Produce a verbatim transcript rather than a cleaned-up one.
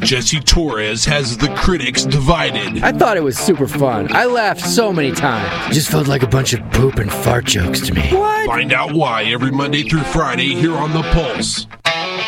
Jesse Torres has the critics divided. I thought it was super fun. I laughed so many times. Just felt like a bunch of poop and fart jokes to me. What? Find out why every Monday through Friday here on The Pulse.